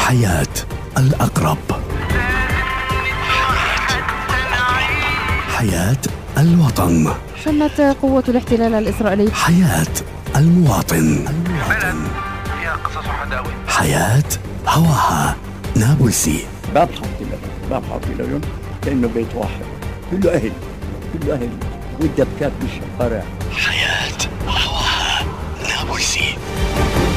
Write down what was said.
حياة الأقرب، حياة الوطن، شنت قوة الاحتلال الإسرائيلي حياة المواطن، فيها قصص حداوي، حياة هواها نابلسي. باب حاطي له كأنه بيت واحد، كله أهل والدبكات بالشوارع.